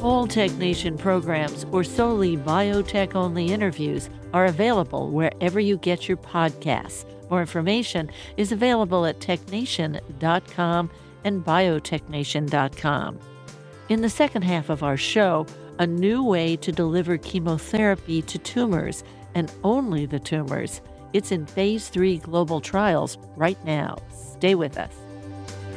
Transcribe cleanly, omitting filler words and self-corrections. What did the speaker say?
All TechNation programs or solely biotech-only interviews are available wherever you get your podcasts. More information is available at technation.com and biotechnation.com. In the second half of our show, a new way to deliver chemotherapy to tumors, and only the tumors. It's in phase 3 global trials right now. Stay with us.